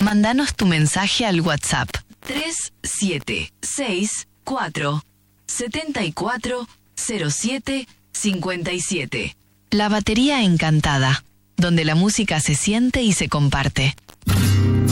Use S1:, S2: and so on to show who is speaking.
S1: Mándanos tu mensaje al WhatsApp 3764 740757. La batería encantada, donde la música se siente y se comparte.